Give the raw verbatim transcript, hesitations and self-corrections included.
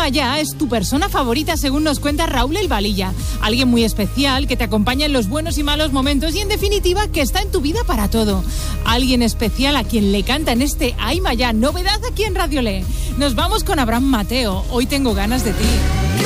Maya es tu persona favorita, según nos cuenta Raúl El Valilla. Alguien muy especial que te acompaña en los buenos y malos momentos y, en definitiva, que está en tu vida para todo. Alguien especial a quien le canta en este Ay Maya, novedad aquí en Radio Le. Nos vamos con Abraham Mateo. Hoy tengo ganas de ti.